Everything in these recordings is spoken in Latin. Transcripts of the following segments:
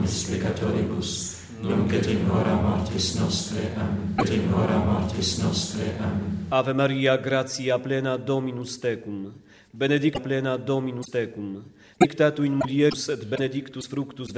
nobis peccatoribus, nunc et in hora mortis nostre. Amen. Et in hora mortis nostre. Amen. Ave Maria, gratia plena, Dominus tecum. Benedicta plena Dominus tecum. Benedicta tu in mulieribus et benedictus fructus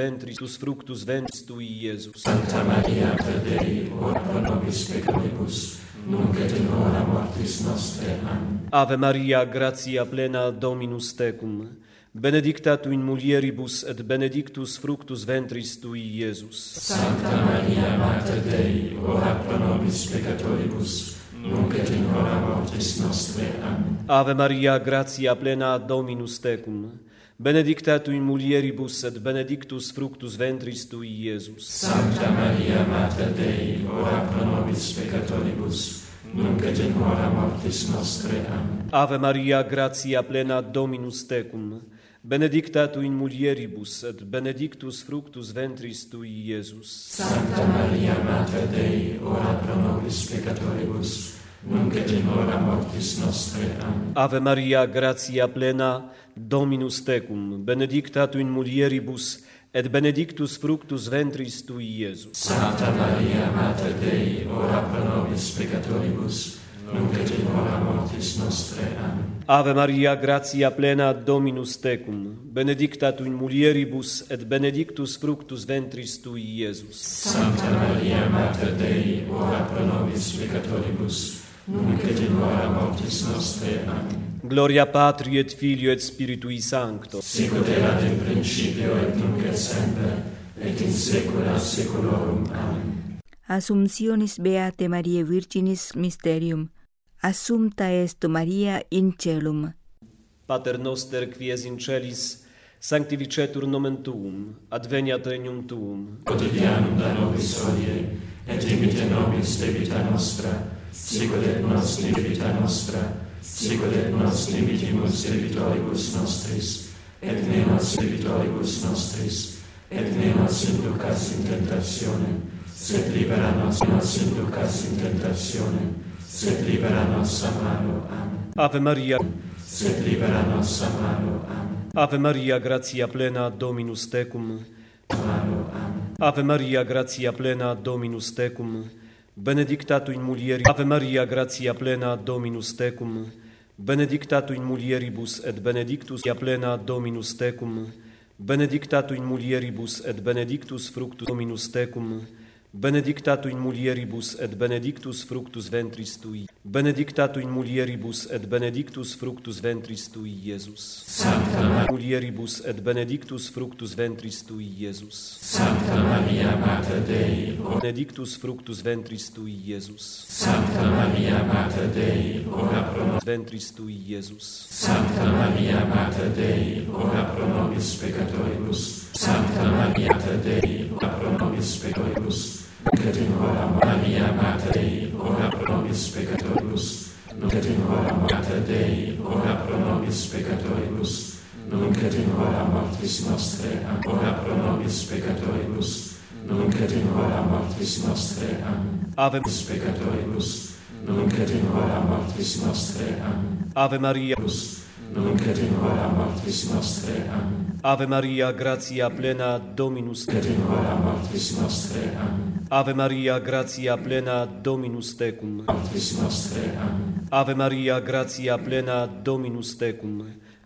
ventris tui, Iesus. Sancta Maria, Mater Dei, ora pro nobis peccatoribus, nunc et in hora mortis nostre. Amen. Ave Maria, gratia plena Dominus tecum. Benedicta tu in mulieribus et benedictus fructus ventris tui, Iesus. Sancta Maria, Mater Dei, ora pro nobis peccatoribus, nunc et in hora mortis nostre. Amen. Ave Maria, gratia plena Dominus tecum. Benedicta tu in mulieribus et benedictus fructus ventris tui, Iesus. Sancta Maria, Mater Dei, ora pro nobis peccatoribus, nunc et in hora mortis nostre. Amen. Ave Maria, gratia plena Dominus tecum. Benedicta tu in mulieribus et benedictus fructus ventris tui, Iesus. Sancta Maria, Mater Dei, ora pro nobis peccatoribus, nunc et in hora mortis nostre. Amen. Ave Maria, gratia plena, Dominus tecum, benedicta tu in mulieribus, et benedictus fructus ventris tui, Iesus. Sancta Maria, Mater Dei, ora pro nobis peccatoribus, nunc et in hora mortis nostre. Amen. Ave Maria, gratia plena, Dominus tecum, benedicta tu in mulieribus, et benedictus fructus ventris tui, Iesus. Sancta Maria, Mater Dei, ora pro nobis peccatoribus, nunc et in hora mortis nostre. Amen. Gloria Patri et Filio et Spiritui Sancto. Sicut erat in principio et nunc et semper, et in saecula saeculorum. Amen. Assumptionis Beate Mariae Virginis Mysterium. Assumpta est Maria in celum. Pater noster, qui es in celis, sanctificetur nomen tuum, adveniat regnum tuum. Quotidianum da nobis hodie, et dimitte nobis debita nostra, sicut et nos debita nostra, sicut et nos dimittimus debitoribus nostris, et ne nos debitoribus nostris, et ne nos inducas in tentationem, sed libera nos inducas in tentationem, sed libera nos a malo. Amen. Ave Maria, sed libera nos a malo. Amen. Ave Maria, gratia plena, Dominus tecum. Malo. Amen. Ave Maria, gratia plena, Dominus tecum. Benedicta tu in mulieribus. Ave Maria, gratia plena, Dominus tecum. Benedicta tu in mulieribus et benedictus plena, Dominus tecum. Benedicta tu in mulieribus et benedictus fructus Dominus tecum. Benedicta tu in mulieribus et benedictus fructus ventris tui. Benedicta tu in mulieribus et benedictus fructus ventris tui, Iesus. Sancta Maria, mulieribus et benedictus fructus ventris tui, Iesus. Sancta Maria, Mater Dei, Benedictus fructus ventris tui, Iesus. Sancta Maria, Mater Dei, ora pro nobis Ventris tui, Iesus. Sancta Maria, Mater Dei, ora pro nobis peccatoribus. Sancta Maria, Mater Dei, ora pro nobis peccatoribus. Nunc et in hora Maria, Mater Dei, ora pro nobis peccatoribus. Nunc et in hora Mater Dei, ora pro nobis peccatoribus. Nunc et in hora mortis nostre. Ora pro nobis peccatoribus. Nunc et in hora mortis nostre. Amen. Ave Peccatoribus. Nunc et in hora mortis nostre. Amen. Ave Maria, Nunc et in hora mortis nostre. Amen. Ave Maria, gratia plena, Dominus Et in hora mortis nostre. Amen. Ave Maria, gratia plena, Dominus tecum. Mortis nostre. Amen. Ave Maria, gratia plena, Dominus tecum.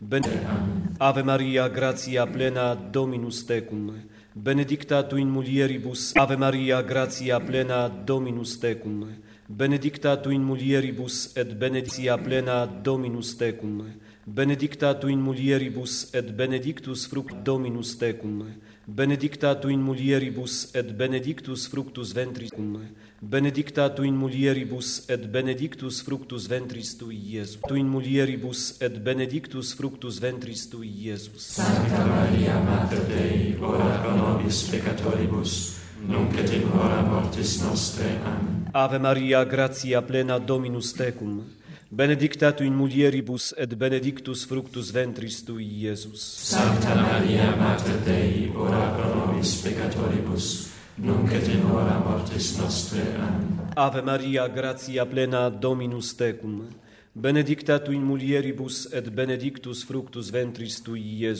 Amen. Ave Maria, gratia plena, Dominus tecum. Benedicta tu in mulieribus. Ave Maria, gratia plena, Dominus tecum. Benedicta tu in mulieribus et benedictia plena, Dominus tecum. Benedicta tu in mulieribus et benedictus fructus Dominus tecum. Benedicta tu in mulieribus et benedictus fructus ventris tecum. Benedicta tu in mulieribus et benedictus fructus ventris tui, Iesus. Tu in mulieribus et benedictus fructus ventris tui, Iesus. Sancta Maria, Mater Dei, ora pro nobis peccatoribus, nunc et in hora mortis nostre. Amen. Ave Maria, gratia plena, Dominus tecum. Benedicta tu in mulieribus et benedictus fructus ventris tui, Iesus. Sancta Maria, Mater Dei, ora pro nobis peccatoribus, nunc et in hora mortis nostre. Amen. Ave Maria, gratia plena, Dominus tecum. Benedicta tu in mulieribus et benedictus fructus ventris tui, Iesus.